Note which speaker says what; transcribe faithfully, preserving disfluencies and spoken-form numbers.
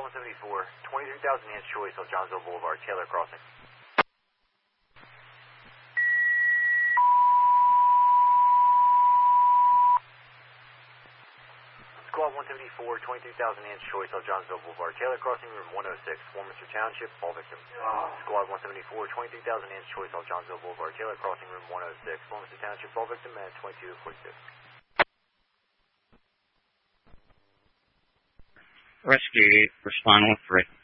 Speaker 1: one seventy-four, twenty-three thousand Ann's Choice on Johnsville Boulevard, Taylor Crossing. Squad one seventy-four, twenty-three thousand Ann's Choice on Johnsville Boulevard, Taylor Crossing, room one oh six, Warminster Township, fall victim. Oh. Squad one seventy-four, twenty-three thousand Ann's Choice on Johnsville Boulevard, Taylor Crossing, room one oh six, Warminster Township, fall victim, at twenty-two forty-six.
Speaker 2: Rescue, respond with three.